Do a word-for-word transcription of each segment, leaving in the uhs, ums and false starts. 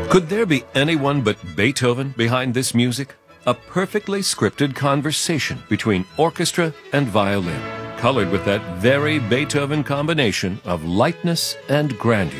Could there be anyone but Beethoven behind this music? A perfectly scripted conversation between orchestra and violin, colored with that very Beethoven combination of lightness and grandeur.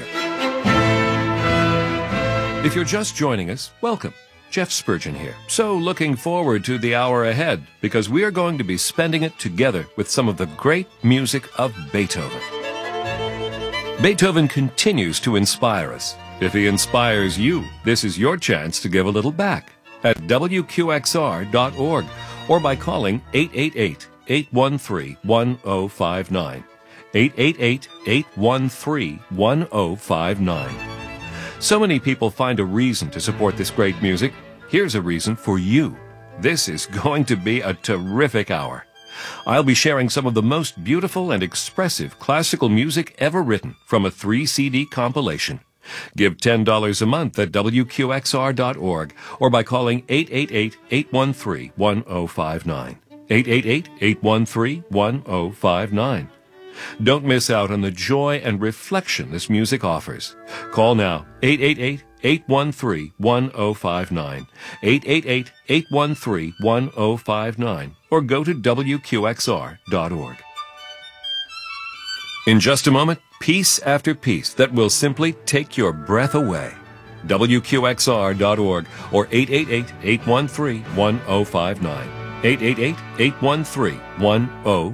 If you're just joining us, welcome. Jeff Spurgeon here. So looking forward to the hour ahead, because we are going to be spending it together with some of the great music of Beethoven. Beethoven continues to inspire us. If he inspires you, this is your chance to give a little back at W Q X R dot org or by calling eight eight eight, eight one three, one zero five nine. eight eight eight, eight one three, one zero five nine. So many people find a reason to support this great music. Here's a reason for you. This is going to be a terrific hour. I'll be sharing some of the most beautiful and expressive classical music ever written from a three C D compilation. Give ten dollars a month at W Q X R dot org or by calling eight eight eight, eight one three, one zero five nine. eight eight eight, eight one three, one zero five nine. Don't miss out on the joy and reflection this music offers. Call now, eight eight eight, eight one three, one zero five nine, eight eight eight, eight one three, one zero five nine, or go to W Q X R dot org. In just a moment, piece after piece that will simply take your breath away. W Q X R dot org or eight eight eight, eight one three, one zero five nine. eight eight eight, eight one three, one zero